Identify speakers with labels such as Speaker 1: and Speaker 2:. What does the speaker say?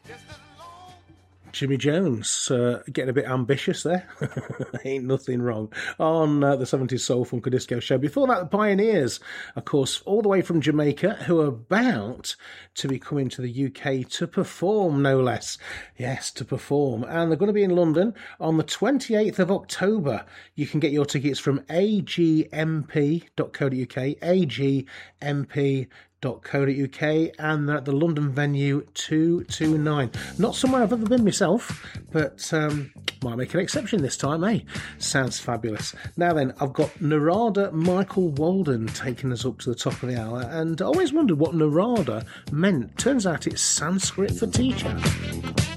Speaker 1: Jimmy Jones, getting a bit ambitious there. Ain't nothing wrong on the 70s Soul Funk Disco show. Before that, the Pioneers, of course, all the way from Jamaica, who are about to be coming to the UK to perform, no less. Yes, to perform. And they're going to be in London on the 28th of October. You can get your tickets from agmp.co.uk, agmp.co.uk, and they're at the London venue 229. Not somewhere I've ever been myself, but might make an exception this time, eh? Sounds fabulous. Now then, I've got Narada Michael Walden taking us up to the top of the hour, and I always wondered what Narada meant. Turns out it's Sanskrit for teacher.